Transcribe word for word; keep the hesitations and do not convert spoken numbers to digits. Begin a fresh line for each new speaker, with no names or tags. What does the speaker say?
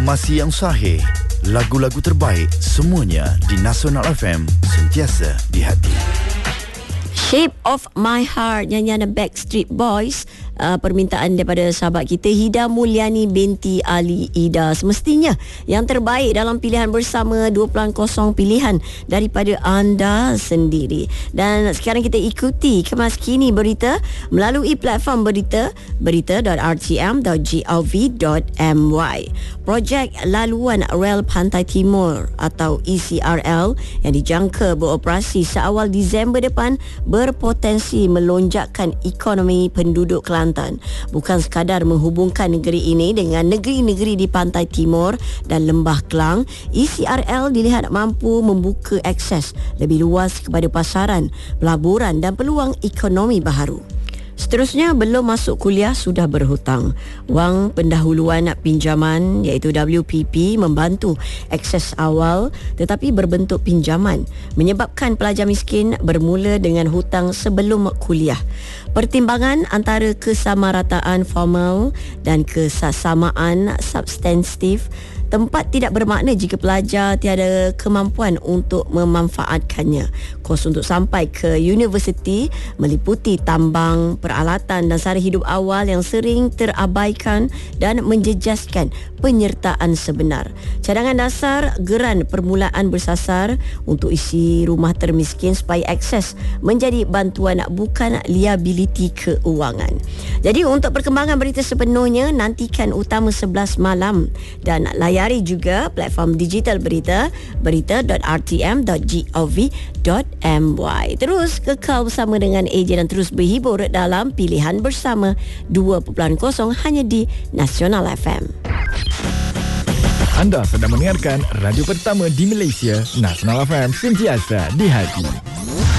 Masih yang sahih, lagu-lagu terbaik semuanya di Nasional F M, sentiasa di hati.
Shape of My Heart, nyanyian Backstreet Boys, uh, permintaan daripada sahabat kita Hida Mulyani binti Ali Ida. Semestinya yang terbaik dalam pilihan bersama dua puluh kosong pilihan daripada anda sendiri. Dan sekarang kita ikuti kemas kini berita melalui platform berita berita dot r t m dot gov dot m y. Projek Laluan Rel Pantai Timur atau E C R L yang dijangka beroperasi seawal Disember depan berpotensi melonjakkan ekonomi penduduk Kelantan. Bukan sekadar menghubungkan negeri ini dengan negeri-negeri di Pantai Timur dan Lembah Kelang, E C R L dilihat mampu membuka akses lebih luas kepada pasaran, pelaburan dan peluang ekonomi baharu. Seterusnya, belum masuk kuliah sudah berhutang. Wang pendahuluan pinjaman iaitu W P P membantu akses awal tetapi berbentuk pinjaman, menyebabkan pelajar miskin bermula dengan hutang sebelum kuliah. Pertimbangan antara kesamarataan formal dan kesamaan substantif tempat tidak bermakna jika pelajar tiada kemampuan untuk memanfaatkannya. Kos untuk sampai ke universiti meliputi tambang, peralatan dan sara hidup awal yang sering terabaikan dan menjejaskan penyertaan sebenar. Cadangan dasar geran permulaan bersasar untuk isi rumah termiskin supaya akses menjadi bantuan bukan liabiliti keuangan. Jadi untuk perkembangan berita sepenuhnya nantikan Utama sebelas malam dan layari juga platform digital berita berita dot r t m dot gov dot m y. Terus kekal bersama dengan A J dan terus berhibur dalam pilihan bersama dua puluh kosong hanya di Nasional F M.
Anda sedang mendengarkan radio pertama di Malaysia, Nasional F M, sentiasa di hati.